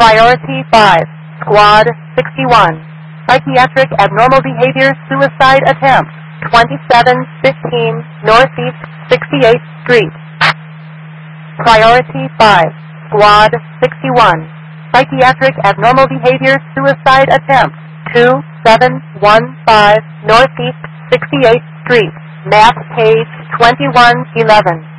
Priority 5, Squad 61. Psychiatric abnormal behavior suicide attempt. 2715 Northeast 68th Street. Priority 5, Squad 61. Psychiatric abnormal behavior suicide attempt. 2715 Northeast 68th Street. Map page 2111.